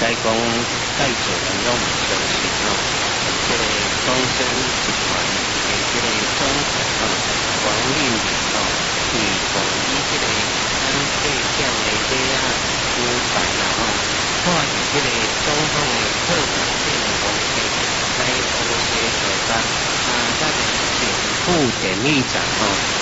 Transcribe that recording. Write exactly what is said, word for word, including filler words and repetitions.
讲介绍人拢唔相信哦。这个东升集团的这个总裁哦，王令麟哦，是从伊这个安倍奖的这啊五百啦哦，看是这个总统的特长线的方式来乌西手段，啊，咱的政府典狱长哦。